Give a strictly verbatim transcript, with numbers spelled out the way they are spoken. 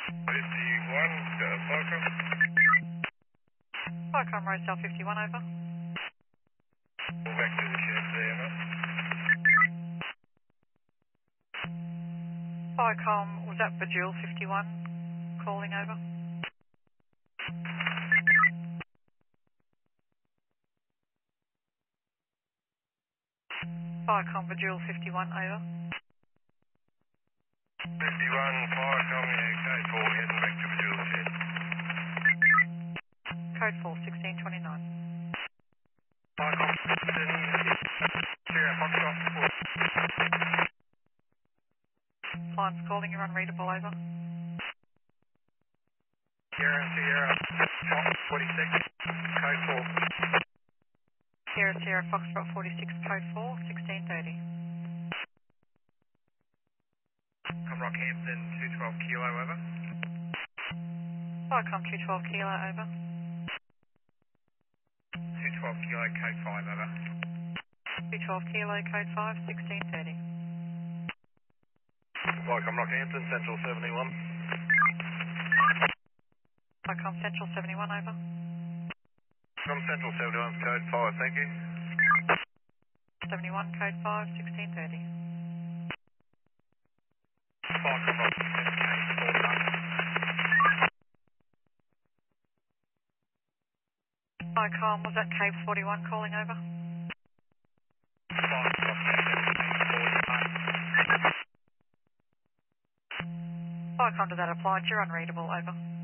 fifty-one, uh, Falcon. Falcon Roselle fifty-one, over. Go back to the shed there, mate. Falcon, was that for Jules fifty-one, calling over? Falcon for Jules fifty-one, over. fifty-one, Falcon, yeah, code four, heading back to the dual shed. Code four, sixteen twenty-nine. Falcon, Sierra Foxtrot, four. Client's calling, you're unreadable, over. Sierra, Sierra, Fox, forty-six, code four. Sierra Sierra Foxtrot forty-six, code four, sixteen thirty. I'm Rockhampton, two twelve kilo, over. Falcon two twelve kilo, over. two twelve kilo, code five, over. two twelve kilo, code five, sixteen thirty. Welcome, Rockhampton, Central seventy-one. Falcon Central seventy-one, over. From Central seventy-one, code five, thank you. seventy-one, code five, sixteen thirty. Falcon, Rockhampton, code four, Falcon, was that Cave forty-one calling over? Falcon, Rockhampton, code four, Falcon, to that applied, you're unreadable, over.